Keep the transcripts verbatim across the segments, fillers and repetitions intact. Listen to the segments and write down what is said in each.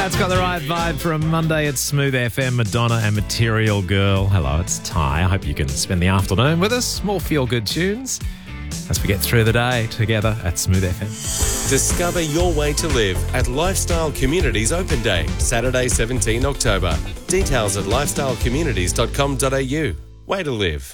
That's got the right vibe for a Monday. It's Smooth F M, Madonna and Material Girl. Hello, it's Ty. I hope you can spend the afternoon with us. More feel-good tunes as we get through the day together at Smooth F M. Discover your way to live at Lifestyle Communities Open Day, Saturday, seventeenth October. Details at lifestyle communities dot com dot a u. Way to live.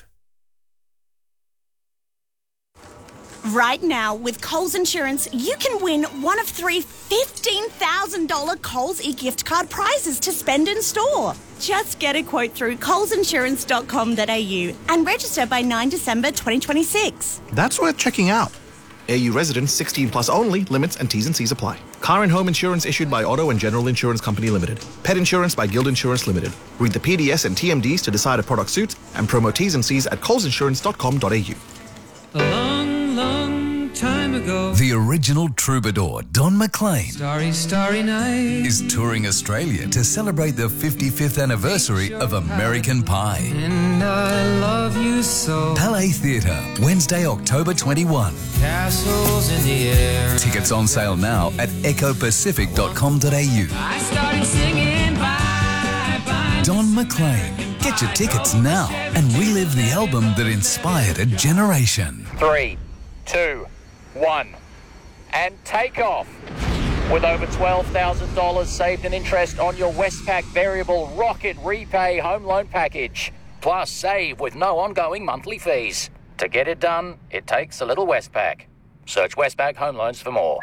Right now, with Coles Insurance, you can win one of three fifteen thousand dollars Coles e-gift card prizes to spend in store. Just get a quote through coles insurance dot com dot a u and register by ninth of December twenty twenty-six. That's worth checking out. A U residents sixteen plus only. Limits and T's and C's apply. Car and home insurance issued by Auto and General Insurance Company Limited. Pet insurance by Guild Insurance Limited. Read the P D S and T M Ds to decide if product suits and promo T's and C's at coles insurance dot com dot a u. A long, long time ago, the original troubadour, Don McLean, starry, starry night, is touring Australia to celebrate the fifty-fifth anniversary of American Pie. And I love you so. Palais Theatre, Wednesday, October twenty-first. Castles in the air. Tickets on sale now at echo pacific dot com dot a u. I started singing bye, bye. Don McLean. Get your tickets now and relive the album that inspired a generation. Three, two, one, and take off. With over twelve thousand dollars saved in interest on your Westpac Variable Rocket Repay Home Loan Package. Plus save with no ongoing monthly fees. To get it done, it takes a little Westpac. Search Westpac Home Loans for more.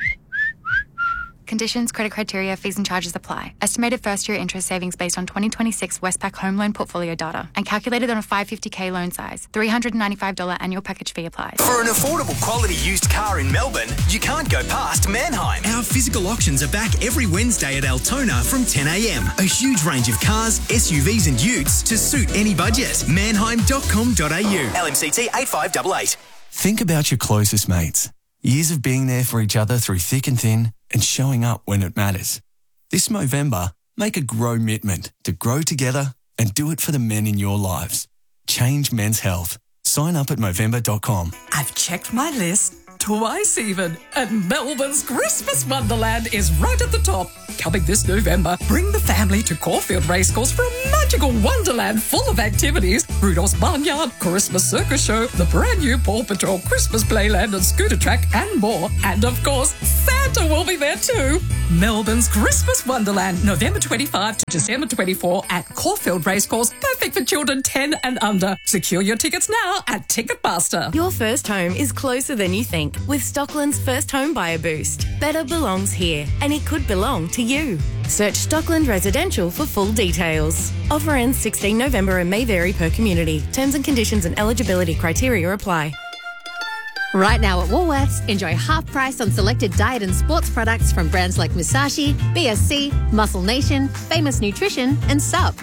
Conditions, credit criteria, fees and charges apply. Estimated first-year interest savings based on twenty twenty-six Westpac home loan portfolio data and calculated on a five hundred fifty thousand loan size. three hundred ninety-five dollars annual package fee applies. For an affordable quality used car in Melbourne, you can't go past Manheim. Our physical auctions are back every Wednesday at Altona from ten a m. A huge range of cars, S U Vs and utes to suit any budget. manheim dot com dot a u. L M C T eight five eight eight. Think about your closest mates. Years of being there for each other through thick and thin and showing up when it matters. This Movember, make a grow commitment to grow together and do it for the men in your lives. Change men's health. Sign up at movember dot com. I've checked my list twice even, and Melbourne's Christmas Wonderland is right at the top. Coming this November, bring the family to Caulfield Racecourse for a magical wonderland full of activities. Rudolph's Barnyard, Christmas Circus Show, the brand new Paw Patrol Christmas Playland and Scooter Track and more. And of course, Santa will be there too. Melbourne's Christmas Wonderland, November twenty-fifth to December twenty-fourth at Caulfield Racecourse. Perfect for children ten and under. Secure your tickets now at Ticketmaster. Your first home is closer than you think with Stockland's First Home Buyer Boost. Better belongs here, and it could belong to you. Search Stockland Residential for full details. Offer ends sixteenth November and may vary per community. Terms and conditions and eligibility criteria apply. Right now at Woolworths, enjoy half price on selected diet and sports products from brands like Musashi, B S C, Muscle Nation, Famous Nutrition and Sup.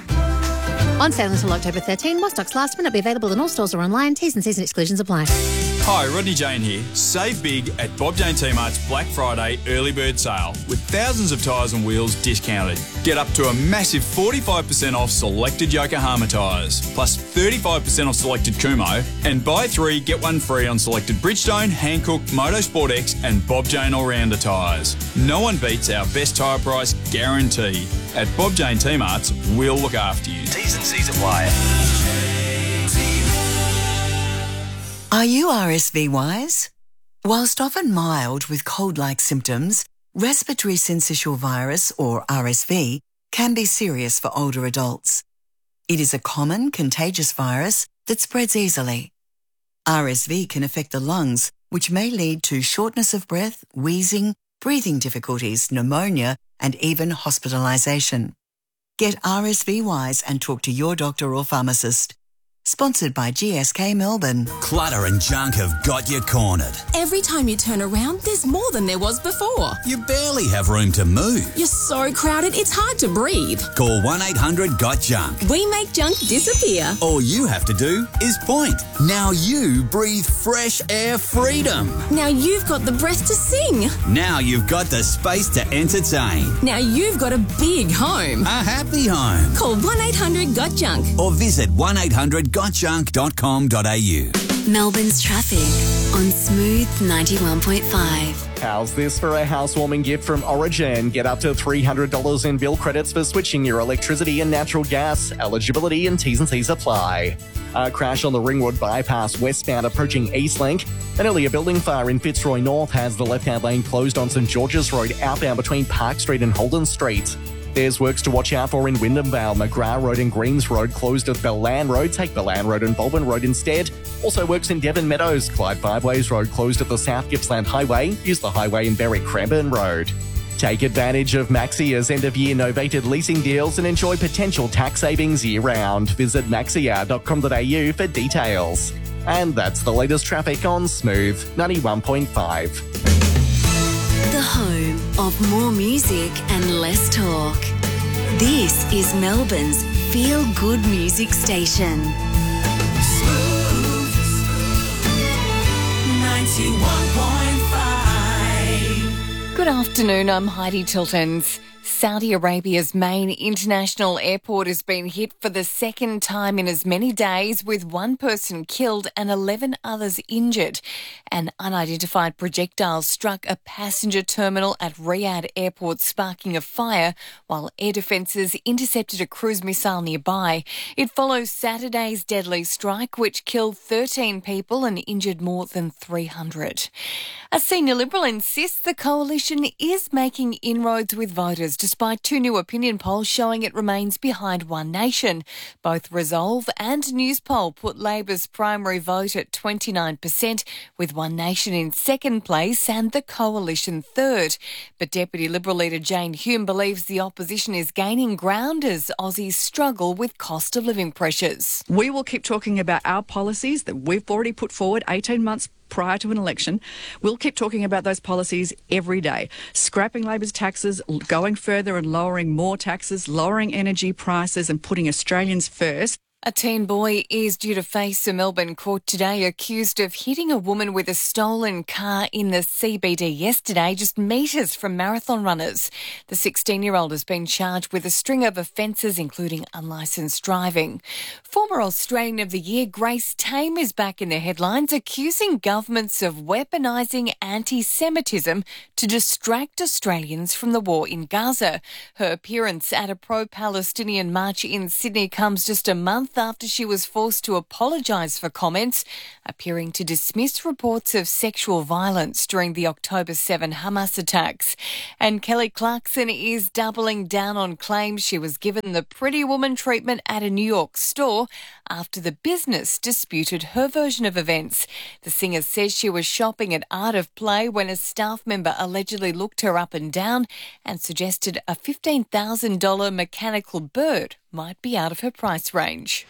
On sale until October thirteenth, more stocks last may not be available in all stores or online. T's and C's and exclusions apply. Hi, Rodney Jane here. Save big at Bob Jane T-Mart's Black Friday early bird sale with thousands of tyres and wheels discounted. Get up to a massive forty-five percent off selected Yokohama tyres, plus thirty-five percent off selected Kumho, and buy three, get one free on selected Bridgestone, Hankook, Motorsport X and Bob Jane All-Rounder tyres. No one beats our best tyre price guarantee. At Bob Jane T-Mart's, we'll look after you. T's and C's apply. Are you R S V wise? Whilst often mild with cold-like symptoms, respiratory syncytial virus, or R S V, can be serious for older adults. It is a common contagious virus that spreads easily. R S V can affect the lungs, which may lead to shortness of breath, wheezing, breathing difficulties, pneumonia, and even hospitalisation. Get R S V wise and talk to your doctor or pharmacist. Sponsored by G S K Melbourne. Clutter and junk have got you cornered. Every time you turn around, there's more than there was before. You barely have room to move. You're so crowded, it's hard to breathe. Call one eight hundred got junk. We make junk disappear. All you have to do is point. Now you breathe fresh air freedom. Now you've got the breath to sing. Now you've got the space to entertain. Now you've got a big home. A happy home. Call one eight hundred got junk. Or visit one eight hundred got junk dot com dot a u. Melbourne's traffic on Smooth ninety-one point five. How's this for a housewarming gift from Origin? Get up to three hundred dollars in bill credits for switching your electricity and natural gas. Eligibility and T's and C's apply. A crash on the Ringwood bypass westbound approaching Eastlink. An earlier building fire in Fitzroy North has the left-hand lane closed on St George's Road outbound between Park Street and Holden Street. There's works to watch out for in Wyndham Vale. McGrath Road and Greens Road closed at Bellan Road. Take Bellan Road and Baldwin Road instead. Also works in Devon Meadows. Clyde Fiveways Road closed at the South Gippsland Highway. Use the highway in Berwick Cranbourne Road. Take advantage of Maxia's end-of-year novated leasing deals and enjoy potential tax savings year-round. Visit maxia dot com dot a u for details. And that's the latest traffic on Smooth ninety-one point five. The home of more music and less talk. This is Melbourne's feel-good music station. Smooth ninety-one point five. Good afternoon, I'm Heidi Tiltons. Saudi Arabia's main international airport has been hit for the second time in as many days, with one person killed and eleven others injured. An unidentified projectile struck a passenger terminal at Riyadh Airport, sparking a fire, while air defences intercepted a cruise missile nearby. It follows Saturday's deadly strike, which killed thirteen people and injured more than three hundred. A senior Liberal insists the coalition is making inroads with voters, despite two new opinion polls showing it remains behind One Nation. Both Resolve and Newspoll put Labor's primary vote at twenty-nine percent, with One Nation in second place and the coalition third. But Deputy Liberal leader Jane Hume believes the opposition is gaining ground as Aussies struggle with cost of living pressures. We will keep talking about our policies that we've already put forward eighteen months prior to an election. We'll keep talking about those policies every day. Scrapping Labor's taxes, going further and lowering more taxes, lowering energy prices and putting Australians first. A teen boy is due to face a Melbourne court today, accused of hitting a woman with a stolen car in the C B D yesterday, just metres from marathon runners. The sixteen-year-old has been charged with a string of offences, including unlicensed driving. Former Australian of the Year Grace Tame is back in the headlines, accusing governments of weaponising anti-Semitism to distract Australians from the war in Gaza. Her appearance at a pro-Palestinian march in Sydney comes just a month after she was forced to apologise for comments appearing to dismiss reports of sexual violence during the October seventh Hamas attacks. And Kelly Clarkson is doubling down on claims she was given the Pretty Woman treatment at a New York store after the business disputed her version of events. The singer says she was shopping at Art of Play when a staff member allegedly looked her up and down and suggested a fifteen thousand dollars mechanical bird might be out of her price range.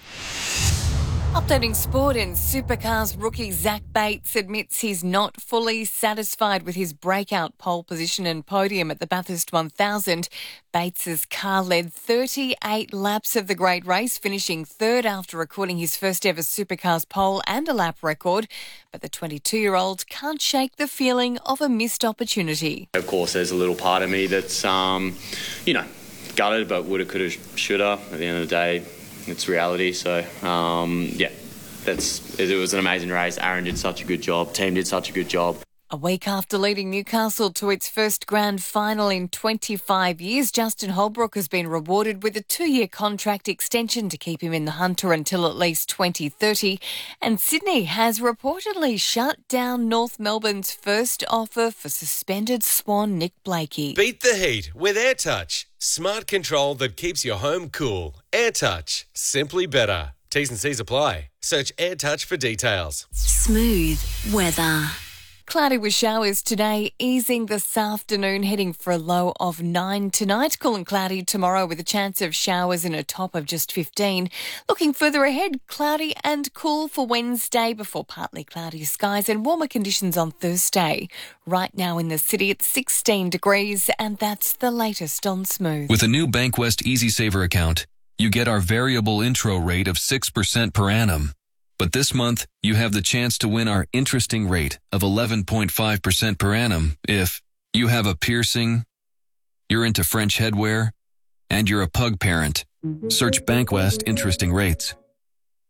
Updating sport, in Supercars rookie Zach Bates admits he's not fully satisfied with his breakout pole position and podium at the Bathurst one thousand. Bates's car led thirty-eight laps of the great race, finishing third after recording his first ever Supercars pole and a lap record. But the twenty-two-year-old can't shake the feeling of a missed opportunity. Of course, there's a little part of me that's, um, you know, gutted, but woulda, coulda, shoulda. At the end of the day, it's reality. So, um, yeah, that's it was an amazing race. Aaron did such a good job. Team did such a good job. A week after leading Newcastle to its first grand final in twenty-five years, Justin Holbrook has been rewarded with a two-year contract extension to keep him in the hunter until at least twenty thirty. And Sydney has reportedly shut down North Melbourne's first offer for suspended Swan Nick Blakey. Beat the heat with AirTouch. Smart control that keeps your home cool. AirTouch. Simply better. T's and C's apply. Search AirTouch for details. Smooth weather. Cloudy with showers today, easing this afternoon, heading for a low of nine tonight. Cool and cloudy tomorrow with a chance of showers and a top of just fifteen. Looking further ahead, cloudy and cool for Wednesday before partly cloudy skies and warmer conditions on Thursday. Right now in the city it's sixteen degrees, and that's the latest on Smooth. With a new Bankwest EasySaver account, you get our variable intro rate of six percent per annum. But this month, you have the chance to win our interesting rate of eleven point five percent per annum if you have a piercing, you're into French headwear, and you're a pug parent. Search Bankwest Interesting Rates.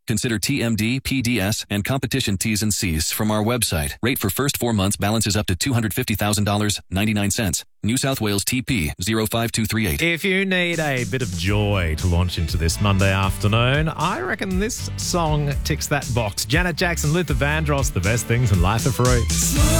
Consider T M D, P D S, and competition T's and C's from our website. Rate for first four months balances up to two hundred fifty thousand dollars and ninety-nine cents. New South Wales T P zero five two three eight. If you need a bit of joy to launch into this Monday afternoon, I reckon this song ticks that box. Janet Jackson, Luther Vandross, The Best Things in Life Are Free.